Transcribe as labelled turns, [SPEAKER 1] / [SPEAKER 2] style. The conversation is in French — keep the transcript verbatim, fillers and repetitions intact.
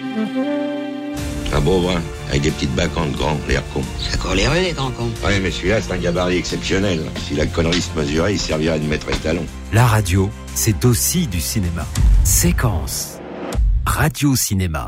[SPEAKER 1] Un beau brun, avec des petites bacantes grands, l'air con.
[SPEAKER 2] Ça court les rues, les grands cons.
[SPEAKER 1] Ouais, mais celui-là, c'est un gabarit exceptionnel. Si la connerie se mesurait, il servirait de maître étalon.
[SPEAKER 3] La radio, c'est aussi du cinéma. Séquence. Radio Cinéma.